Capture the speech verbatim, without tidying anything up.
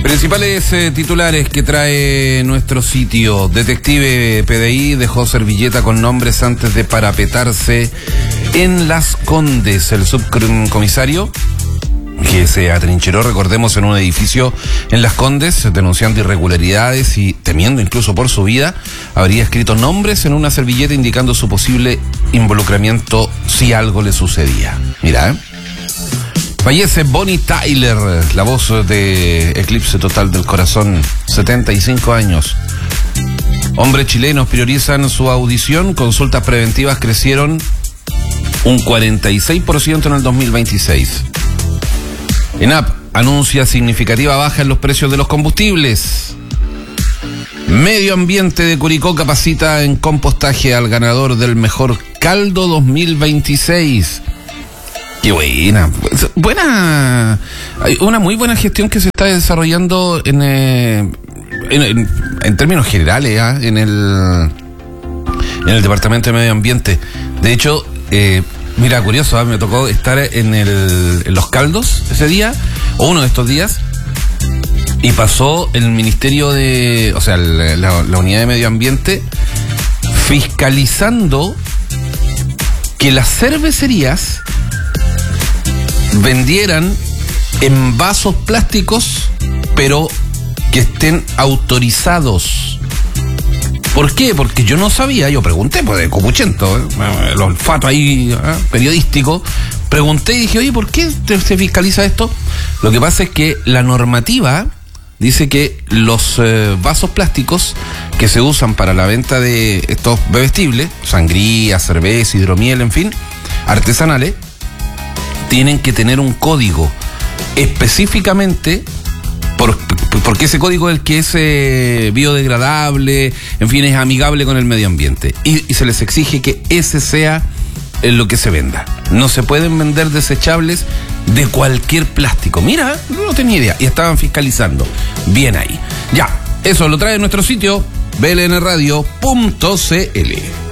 Principales eh, titulares que trae nuestro sitio. Detective P D I dejó servilleta con nombres antes de parapetarse en Las Condes. El subcomisario que se atrincheró, recordemos, en un edificio en Las Condes, denunciando irregularidades y temiendo incluso por su vida, habría escrito nombres en una servilleta indicando su posible involucramiento si algo le sucedía. Mira, ¿eh? Fallece Bonnie Tyler, la voz de Eclipse Total del Corazón, setenta y cinco años. Hombres chilenos priorizan su audición, consultas preventivas crecieron un cuarenta y seis por ciento en el dos mil veintiséis. ENAP anuncia significativa baja en los precios de los combustibles. Medio Ambiente de Curicó capacita en compostaje al ganador del mejor caldo dos mil veintiséis. Qué buena, buena, hay una muy buena gestión que se está desarrollando en, eh, en, en, en términos generales, ¿eh? en el en el Departamento de Medio Ambiente. De hecho, eh, mira, curioso, ¿eh? me tocó estar en, el, en Los Caldos ese día, o uno de estos días, y pasó el Ministerio de, o sea, la, la, la Unidad de Medio Ambiente fiscalizando que las cervecerías vendieran en vasos plásticos, pero que estén autorizados. ¿Por qué? Porque yo no sabía, yo pregunté, pues de copuchento, ¿eh? el olfato ahí, ¿eh? periodístico, pregunté y dije, oye, ¿por qué se fiscaliza esto? Lo que pasa es que la normativa dice que los eh, vasos plásticos que se usan para la venta de estos bebestibles, sangría, cerveza, hidromiel, en fin, artesanales, tienen que tener un código específicamente, por, porque ese código es el que es eh, biodegradable, en fin, es amigable con el medio ambiente. Y, y se les exige que ese sea eh, lo que se venda. No se pueden vender desechables de cualquier plástico. Mira, no tenía idea. Y estaban fiscalizando. Bien ahí. Ya, eso lo trae nuestro sitio, b l n radio punto c l.